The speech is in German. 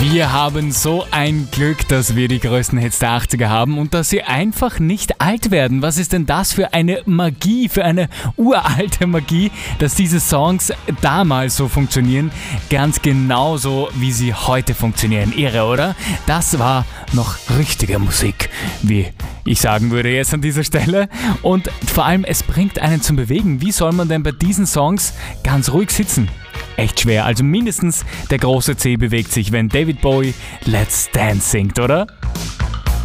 Wir haben so ein Glück, dass wir die größten Hits der 80er haben und dass sie einfach nicht alt werden. Was ist denn das für eine Magie, für eine uralte Magie, dass diese Songs damals so funktionieren, ganz genauso wie sie heute funktionieren. Irre, oder? Das war noch richtige Musik, wie ich sagen würde jetzt an dieser Stelle. Und vor allem, es bringt einen zum Bewegen. Wie soll man denn bei diesen Songs ganz ruhig sitzen? Echt schwer, also mindestens der große C bewegt sich, wenn David Bowie Let's Dance singt, oder?